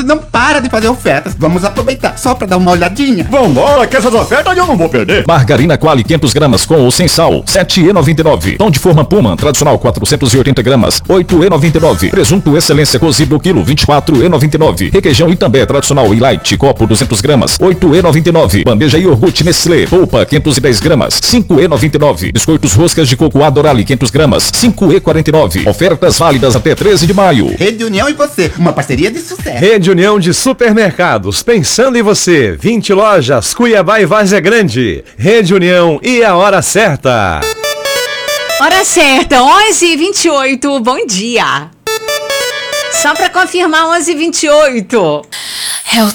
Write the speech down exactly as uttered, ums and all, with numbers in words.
Fernando não para de fazer ofertas. Vamos aproveitar só pra dar uma olhadinha. Vambora, que essas ofertas eu não vou perder. Margarina Qualy quinhentos gramas com ou sem sal, sete reais e noventa e nove centavos. Pão de forma Puma, tradicional quatrocentos e oitenta gramas, oito reais e noventa e nove centavos. Presunto Excelência cozido quilo, vinte e quatro reais e noventa e nove centavos. Requeijão Itambé tradicional e light, copo duzentas gramas, oito reais e noventa e nove centavos. Bandeja iogurte Nestlé, polpa quinhentos e dez gramas, cinco reais e noventa e nove centavos. Biscoitos Roscas de Coco Adorale quinhentas gramas, cinco reais e quarenta e nove centavos. Ofertas válidas até treze de maio. Rede União e você, uma parceria de sucesso. Rede União de Supermercados, pensando em você. vinte lojas, Cuiabá e Várzea Grande. Rede União e a hora certa. Hora certa, onze e vinte e oito, bom dia. Só pra confirmar, onze e vinte e oito. É o